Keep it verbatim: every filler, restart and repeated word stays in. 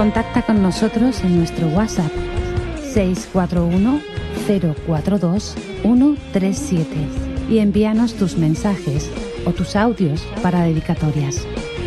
Contacta con nosotros en nuestro WhatsApp seis cuatro uno, cero cuatro dos, uno tres siete y envíanos tus mensajes o tus audios para dedicatorias.